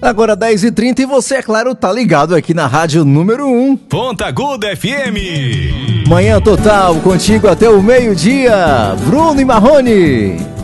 Agora 10h30 e você, é claro, tá ligado aqui na rádio número 1. Ponta Aguda FM. Manhã Total, contigo até o meio-dia. Bruno e Marrone.